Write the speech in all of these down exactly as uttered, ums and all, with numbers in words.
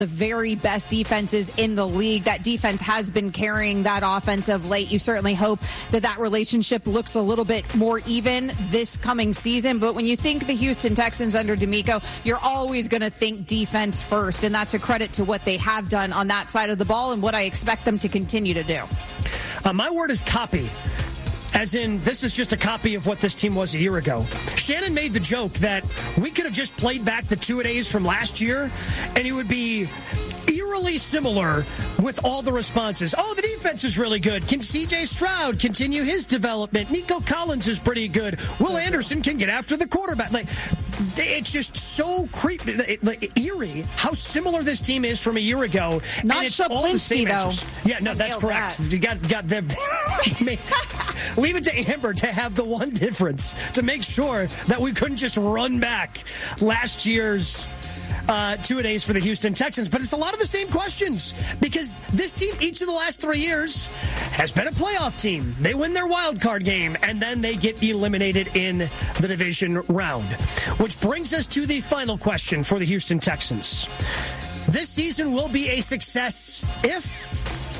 the very best defenses in the league. That defense has been carrying that offense of late. You certainly hope that that relationship looks a little bit more even this coming season. But when you think the Houston Texans under DeMeco, you're always going to think defense first. And that's a credit to what they have done on that side of the ball and what I expect them to continue to do. Uh, my word is copy. As in, this is just a copy of what this team was a year ago. Shannon made the joke that we could have just played back the two-a-days from last year, and it would be eerily similar with all the responses. Oh, the defense is really good. Can C J Stroud continue his development? Nico Collins is pretty good. Will Anderson can get after the quarterback. Like, it's just so creepy, like, eerie how similar this team is from a year ago. Not and it's all the same though. answers. Yeah, no, that's correct. That. You got got them. Leave it to Amber to have the one difference to make sure that we couldn't just run back last year's uh, two-a-days for the Houston Texans. But it's a lot of the same questions because this team, each of the last three years, has been a playoff team. They win their wild card game, and then they get eliminated in the division round. Which brings us to the final question for the Houston Texans. This season will be a success if...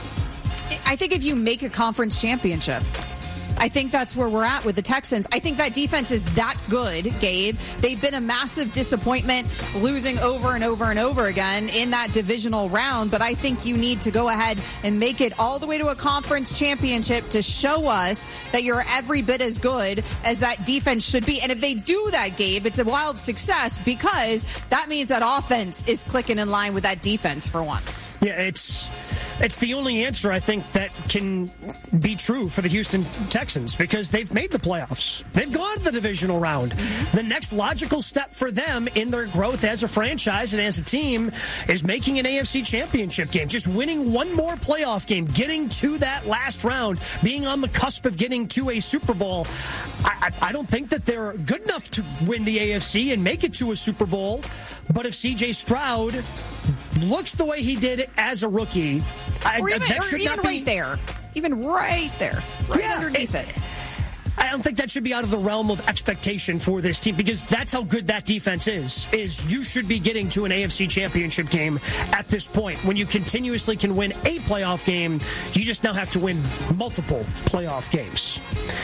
I think if you make a conference championship. I think that's where we're at with the Texans. I think that defense is that good, Gabe. They've been a massive disappointment, losing over and over and over again in that divisional round. But I think you need to go ahead and make it all the way to a conference championship to show us that you're every bit as good as that defense should be. And if they do that, Gabe, it's a wild success because that means that offense is clicking in line with that defense for once. Yeah, it's... It's the only answer, I think, that can be true for the Houston Texans because they've made the playoffs. They've gone to the divisional round. Mm-hmm. The next logical step for them in their growth as a franchise and as a team is making an A F C championship game, just winning one more playoff game, getting to that last round, being on the cusp of getting to a Super Bowl. I, I, I don't think that they're good enough to win the A F C and make it to a Super Bowl, but if C J Stroud looks the way he did as a rookie, I, or even, that or should even not be, right there. Even right there. Right yeah, underneath it, it. I don't think that should be out of the realm of expectation for this team because that's how good that defense is, is you should be getting to an A F C championship game at this point. When you continuously can win a playoff game, you just now have to win multiple playoff games.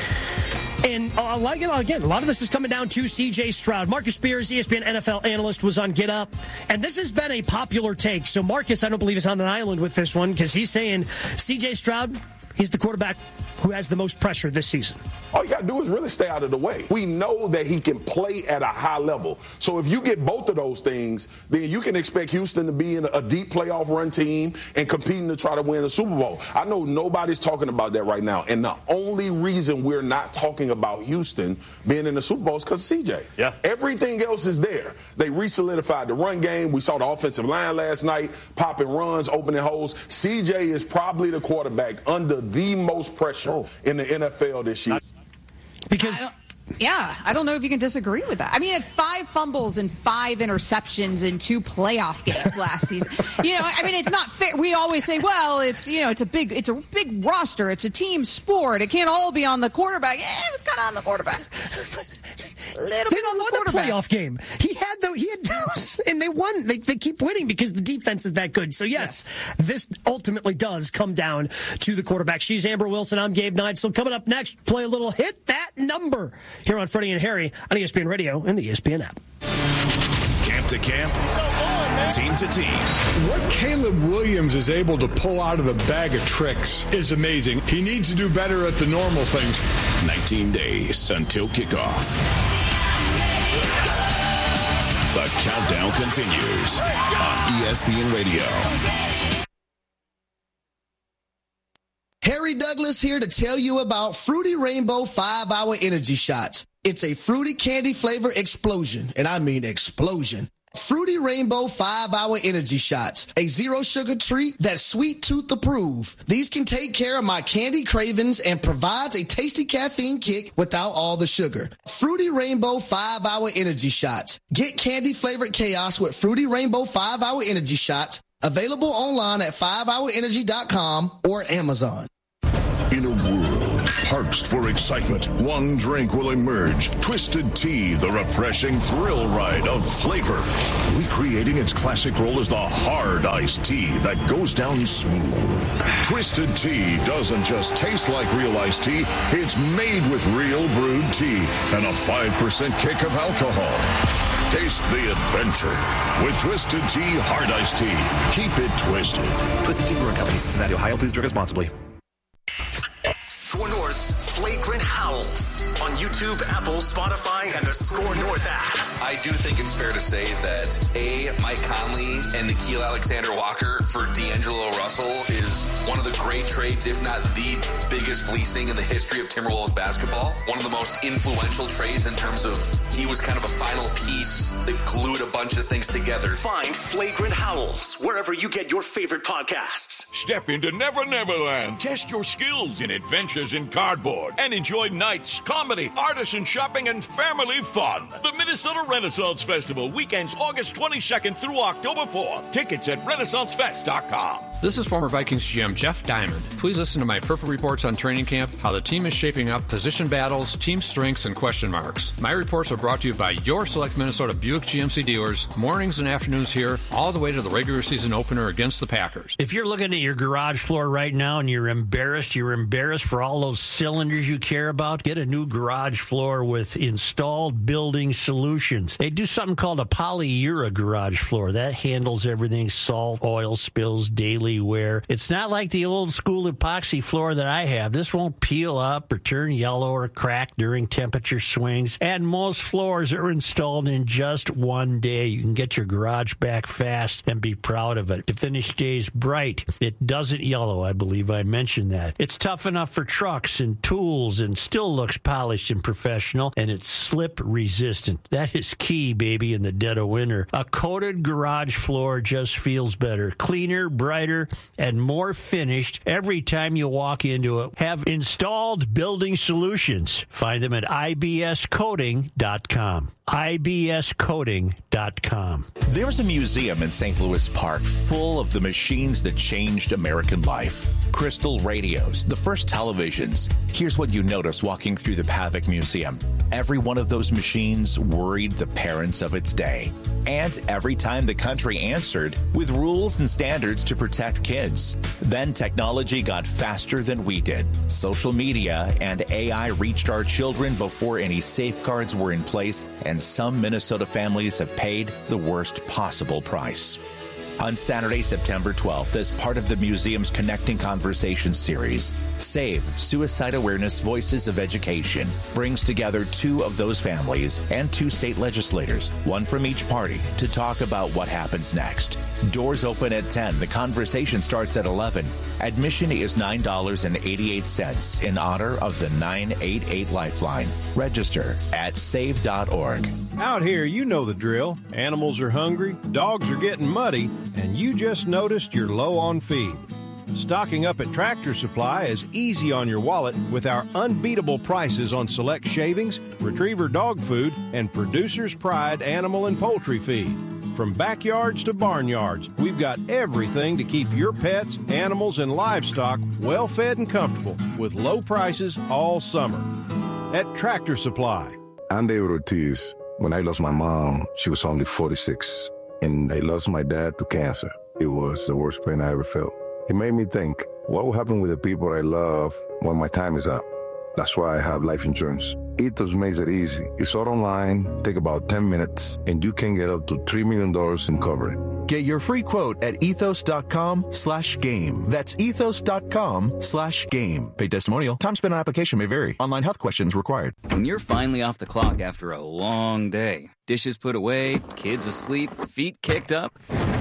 And uh, like it again, a lot of this is coming down to C J Stroud. Marcus Spears, E S P N N F L analyst, was on Get Up, and this has been a popular take. So Marcus, I don't believe, is on an island with this one because he's saying C J Stroud, he's the quarterback who has the most pressure this season. All you got to do is really stay out of the way. We know that he can play at a high level. So if you get both of those things, then you can expect Houston to be in a deep playoff run team and competing to try to win a Super Bowl. I know nobody's talking about that right now. And the only reason we're not talking about Houston being in the Super Bowl is because of C J. Yeah. Everything else is there. They re-solidified the run game. We saw the offensive line last night, popping runs, opening holes. C J is probably the quarterback under the most pressure oh. in the N F L this year. Because, I yeah, I don't know if you can disagree with that. I mean, he had five fumbles and five interceptions in two playoff games last season. You know, I mean, it's not fair. We always say, well, it's, you know, it's a big, it's a big roster. It's a team sport. It can't all be on the quarterback. Yeah, it's kind of on the quarterback. A little they bit on the won quarterback. A playoff game. He had though. He had those, and they won. They, they keep winning because the defense is that good. So yes, yeah. This ultimately does come down to the quarterback. She's Amber Wilson. I'm Gabe Knight. So coming up next, play a little Hit That Number here on Freddie and Harry on E S P N Radio and the E S P N app. Camp to camp, so on, team to team. What Caleb Williams is able to pull out of the bag of tricks is amazing. He needs to do better at the normal things. nineteen days until kickoff. The countdown continues on E S P N Radio. Harry Douglas here to tell you about Fruity Rainbow five hour Energy Shots. It's a fruity candy flavor explosion, and I mean explosion. Fruity Rainbow five hour Energy Shots, a zero-sugar treat that's sweet tooth approved. These can take care of my candy cravings and provides a tasty caffeine kick without all the sugar. Fruity Rainbow five hour Energy Shots. Get candy-flavored chaos with Fruity Rainbow five hour Energy Shots. Available online at five hour energy dot com or Amazon. In a world parched for excitement, one drink will emerge. Twisted Tea, the refreshing thrill ride of flavor. Recreating its classic role as the hard iced tea that goes down smooth. Twisted Tea doesn't just taste like real iced tea, it's made with real brewed tea and a five percent kick of alcohol. Taste the adventure with Twisted Tea Hard Iced Tea. Keep it twisted. Twisted Tea Brewing Company, Cincinnati, Ohio. Please drink responsibly. Score North's Flagrant Howls on YouTube, Apple, Spotify, and the Score North app. I do think it's fair to say that A, Mike Conley and Nickeil Alexander-Walker for D'Angelo Russell is one of the great trades, if not the biggest fleecing in the history of Timberwolves basketball. One of the most influential trades in terms of he was kind of a final piece that glued a bunch of things together. Find Flagrant Howls wherever you get your favorite podcasts. Step into Never Never Land. Test your skills in adventures in cardboard and enjoy nights, comedy, artisan shopping, and family fun. The Minnesota Renaissance Festival, weekends August twenty-second through October fourth. Tickets at renaissance fest dot com. This is former Vikings G M Jeff Diamond. Please listen to my Purple Reports on training camp, how the team is shaping up, position battles, team strengths, and question marks. My reports are brought to you by your select Minnesota Buick G M C dealers, mornings and afternoons here, all the way to the regular season opener against the Packers. If you're looking at your garage floor right now and you're embarrassed, you're embarrassed for all those cylinders you care about, get a new garage floor with Installed Building Solutions. They do something called a polyura garage floor. That handles everything, salt, oil spills, daily wear. It's not like the old school epoxy floor that I have. This won't peel up or turn yellow or crack during temperature swings. And most floors are installed in just one day. You can get your garage back fast and be proud of it. The finish stays bright. It doesn't yellow. I believe I mentioned that. It's tough enough for trucks and tools and still looks polished and professional, and it's slip resistant. That is key, baby, in the dead of winter. A coated garage floor just feels better, cleaner, brighter, and more finished every time you walk into it. Have Installed Building Solutions. Find them at I B S coating dot com. I B S coating dot com. There's a museum in Saint Louis Park full of the machines that changed American life. Crystal radios, the first televisions. Here's what you notice walking through the Pavic Museum. Every one of those machines worried the parents of its day. And every time the country answered with rules and standards to protect kids. Then technology got faster than we did. Social media and A I reached our children before any safeguards were in place, and some Minnesota families have paid the worst possible price. On Saturday, September twelfth, as part of the museum's Connecting Conversations series, SAVE, Suicide Awareness Voices of Education, brings together two of those families and two state legislators, one from each party, to talk about what happens next. Doors open at ten. The conversation starts at eleven. Admission is nine dollars and eighty-eight cents in honor of the nine eight eight Lifeline. Register at save dot org. Out here, you know the drill. Animals are hungry, dogs are getting muddy, and you just noticed you're low on feed. Stocking up at Tractor Supply is easy on your wallet with our unbeatable prices on select shavings, retriever dog food, and Producer's Pride animal and poultry feed. From backyards to barnyards, we've got everything to keep your pets, animals, and livestock well fed and comfortable with low prices all summer. At Tractor Supply. I'm David Ortiz. When I lost my mom, she was only forty-six, and I lost my dad to cancer. It was the worst pain I ever felt. It made me think, what will happen with the people I love when my time is up? That's why I have life insurance. Ethos makes it easy. It's all online, take about ten minutes, and you can get up to three million dollars in coverage. Get your free quote at ethos.com slash game. That's ethos.com slash game. Paid testimonial. Time spent on application may vary. Online health questions required. When you're finally off the clock after a long day, dishes put away, kids asleep, feet kicked up,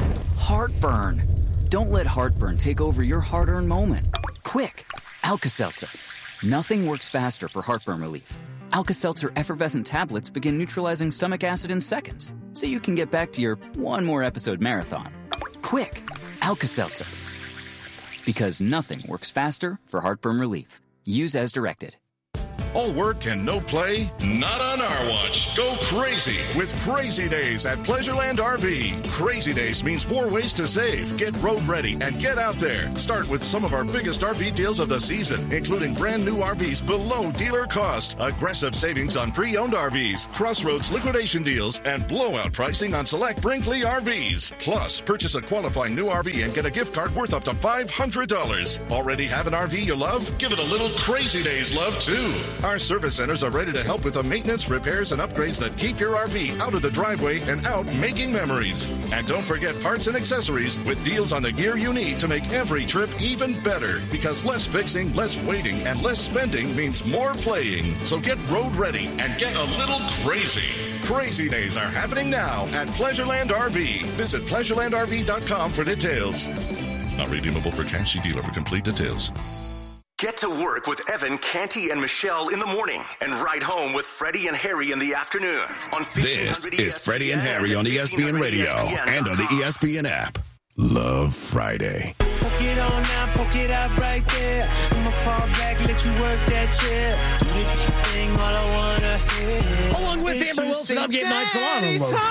heartburn. Don't let heartburn take over your hard-earned moment. Quick, Alka-Seltzer. Nothing works faster for heartburn relief. Alka-Seltzer effervescent tablets begin neutralizing stomach acid in seconds, so you can get back to your one more episode marathon. Quick, Alka-Seltzer. Because nothing works faster for heartburn relief. Use as directed. All work and no play? Not on our watch. Go crazy with Crazy Days at Pleasureland R V. Crazy Days means more ways to save. Get road ready and get out there. Start with some of our biggest R V deals of the season, including brand new R Vs below dealer cost, aggressive savings on pre-owned R Vs, Crossroads liquidation deals, and blowout pricing on select Brinkley R Vs. Plus, purchase a qualifying new R V and get a gift card worth up to five hundred dollars. Already have an R V you love? Give it a little Crazy Days love, too. Our service centers are ready to help with the maintenance, repairs, and upgrades that keep your R V out of the driveway and out making memories. And don't forget parts and accessories with deals on the gear you need to make every trip even better. Because less fixing, less waiting, and less spending means more playing. So get road ready and get a little crazy. Crazy Days are happening now at Pleasureland R V. Visit pleasureland r v dot com for details. Not redeemable for cash. See dealer for complete details. Get to work with Evan, Canty, and Michelle in the morning and ride home with Freddie and Harry in the afternoon. On This is Freddie and Harry on E S P N Radio and on the E S P N app. Love Friday. Poke it on now, poke it out right there. I'ma fall back, let you work that chair. Do the thing, all I wanna hear. Along with Amber Wilson, I'm getting Mike Solano.